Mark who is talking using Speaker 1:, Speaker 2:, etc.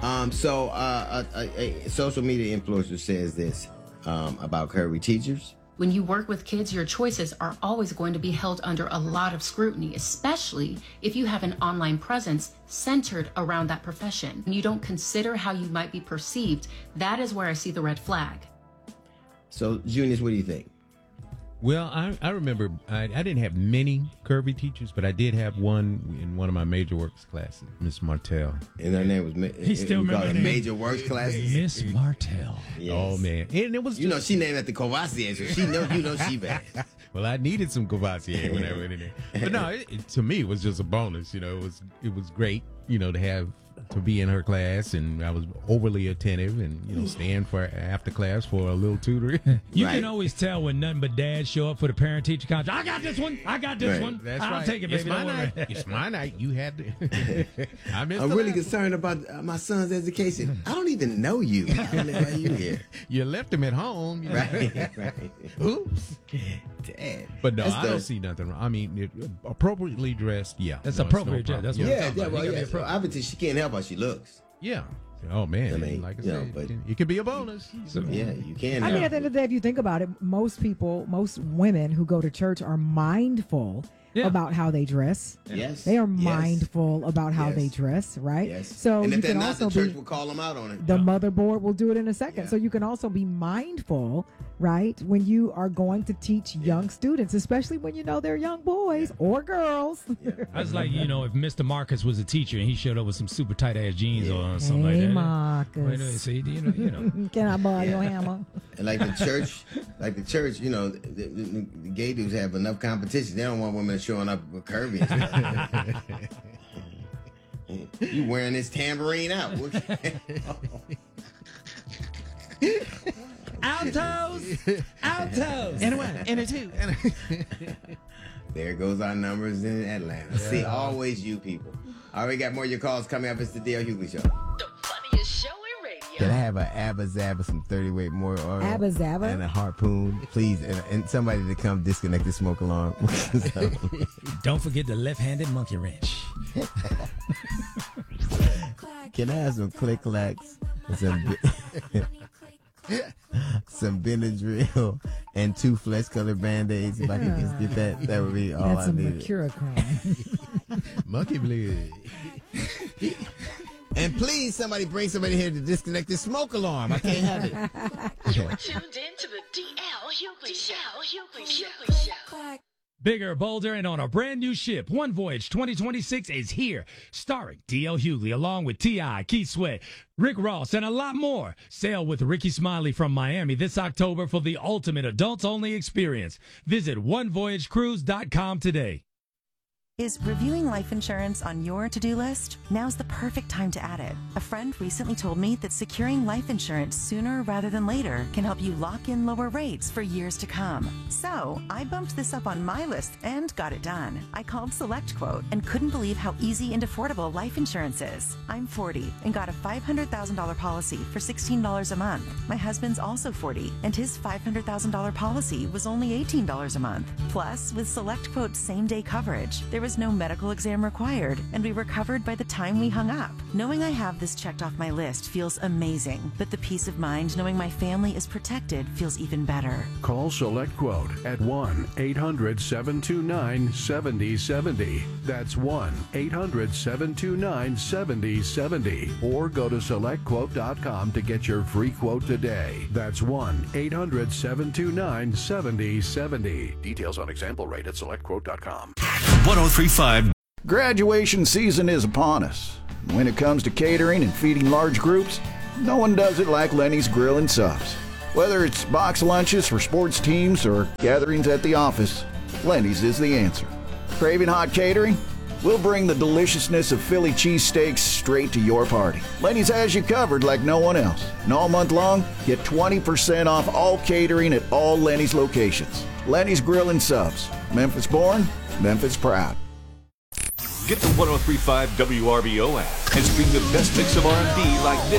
Speaker 1: A social media influencer says this about curvy teachers.
Speaker 2: When you work with kids, your choices are always going to be held under a lot of scrutiny, especially if you have an online presence centered around that profession. And you don't consider how you might be perceived. That is where I see the red flag.
Speaker 1: So, Junius, what do you think?
Speaker 3: Well, I remember I didn't have many curvy teachers, but I did have one in one of my major works classes, Miss Martell.
Speaker 1: And her name was Major Works classes.
Speaker 4: Miss Martell.
Speaker 1: Yes.
Speaker 3: Oh man, and it was
Speaker 1: she named after Courvoisier, so she bad.
Speaker 3: Well, I needed some Courvoisier when I went in there, but no, to me it was just a bonus. It was great, to be in her class, and I was overly attentive and staying for after class for a little tutoring.
Speaker 4: You can always tell when nothing but dads show up for the parent-teacher conference. I got this one.
Speaker 3: That's
Speaker 4: I'll
Speaker 3: right.
Speaker 4: take it, baby.
Speaker 3: It's my night. It's my night. You had to. I'm
Speaker 1: really concerned about my son's education. I don't even know you. I don't know why you here.
Speaker 3: You left him at home.
Speaker 1: Right.
Speaker 3: Oops.
Speaker 1: Dad.
Speaker 3: But no, I don't see nothing wrong. I mean, appropriately dressed, yeah.
Speaker 4: That's appropriate dress. That's what I'm talking about.
Speaker 1: Well, obviously she can't help how she looks.
Speaker 3: Yeah. Oh man, like I said,
Speaker 1: but
Speaker 3: it could be a bonus.
Speaker 1: Yeah, you can.
Speaker 5: I mean, at the end of the day, if you think about it, most women who go to church are mindful about how they dress.
Speaker 1: Yes.
Speaker 5: They are mindful about how they dress, right?
Speaker 1: Yes.
Speaker 5: So
Speaker 1: and if
Speaker 5: you
Speaker 1: they're
Speaker 5: can
Speaker 1: not,
Speaker 5: also
Speaker 1: the church will call them out on it.
Speaker 5: The motherboard will do it in a second.
Speaker 1: Yeah.
Speaker 5: So you can also be mindful, right, when you are going to teach young students, especially when you know they're young boys or girls.
Speaker 4: I was like, if Mr. Marcus was a teacher and he showed up with some super tight ass jeans or something like that.
Speaker 5: Marcus.
Speaker 4: Wait, see,
Speaker 5: Can I borrow your hammer?
Speaker 1: And like the church, the gay dudes have enough competition. They don't want women showing up with curvy. You wearing this tambourine out?
Speaker 4: Altos.
Speaker 3: And a one, and a two.
Speaker 1: There goes our numbers in Atlanta. See, always you people. All right, we got more of your calls coming up. It's the D.L. Hughley Show.
Speaker 6: The funniest show in radio.
Speaker 1: Can I have an Abba Zaba, some 30-weight more oil?
Speaker 5: Abba Zaba?
Speaker 1: And a harpoon, please. And somebody to come disconnect the smoke alarm.
Speaker 4: Don't forget the left-handed monkey wrench.
Speaker 1: Can I have some click-clacks? Some Benadryl and 2 flesh-colored Band-Aids. If I could just get that would be all
Speaker 5: That's
Speaker 1: I needed.
Speaker 5: That's some Mercurochrome.
Speaker 3: Monkey blood.
Speaker 1: And please, somebody bring somebody here to disconnect this smoke alarm. I can't have it.
Speaker 6: You're tuned in to the D.L. Hughley Show.
Speaker 4: Bigger, bolder, and on a brand new ship, One Voyage 2026 is here, starring D.L. Hughley along with T.I., Keith Sweat, Rick Ross, and a lot more. Sail with Ricky Smiley from Miami this October for the ultimate adults-only experience. Visit onevoyagecruise.com today.
Speaker 7: Is reviewing life insurance on your to-do list? Now's the perfect time to add it. A friend recently told me that securing life insurance sooner rather than later can help you lock in lower rates for years to come. So I bumped this up on my list and got it done. I called SelectQuote and couldn't believe how easy and affordable life insurance is. I'm 40 and got a $500,000 policy for $16 a month. My husband's also 40 and his $500,000 policy was only $18 a month. Plus, with SelectQuote's same-day coverage, there was no medical exam required, and we were covered by the time we hung up. Knowing I have this checked off my list feels amazing, but the peace of mind knowing my family is protected feels even better.
Speaker 8: Call SelectQuote at 1-800-729-7070. That's 1-800-729-7070. Or go to SelectQuote.com to get your free quote today. That's 1-800-729-7070. Details on example rate at SelectQuote.com.
Speaker 9: 103.5.
Speaker 10: Graduation season is upon us. When it comes to catering and feeding large groups, no one does it like Lenny's Grill and Subs. Whether it's box lunches for sports teams or gatherings at the office, Lenny's is the answer. Craving hot catering? We'll bring the deliciousness of Philly cheesesteaks straight to your party. Lenny's has you covered like no one else. And all month long, get 20% off all catering at all Lenny's locations. Lenny's Grill and Subs. Memphis born, Memphis proud.
Speaker 9: Get the 103.5 WRBO app and stream the best mix of R&B like this.